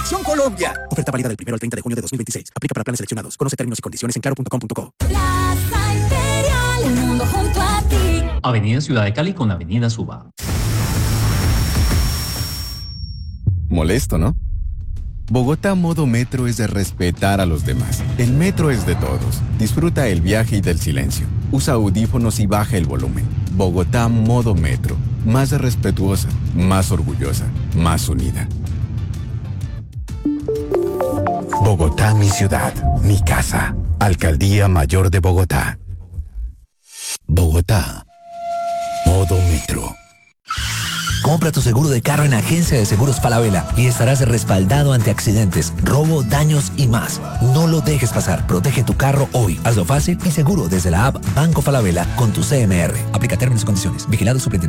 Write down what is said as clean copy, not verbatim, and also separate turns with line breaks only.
Selección Colombia. Oferta válida del 1 al 30 de junio de 2026. Aplica para planes seleccionados. Conoce términos y condiciones en claro.com.co.
Plaza Imperial, el mundo junto a ti.
Avenida Ciudad de Cali con Avenida Suba.
Molesto, ¿no? Bogotá Modo Metro es de respetar a los demás. El metro es de todos. Disfruta el viaje y del silencio. Usa audífonos y baja el volumen. Bogotá Modo Metro. Más respetuosa, más orgullosa, más unida.
Bogotá, mi ciudad, mi casa. Alcaldía Mayor de Bogotá. Bogotá. Modo Metro.
Compra tu seguro de carro en Agencia de Seguros Falabella y estarás respaldado ante accidentes, robo, daños y más. No lo dejes pasar. Protege tu carro hoy. Hazlo fácil y seguro desde la app Banco Falabella con tu CMR. Aplica términos y condiciones. Vigilado Superintendencia.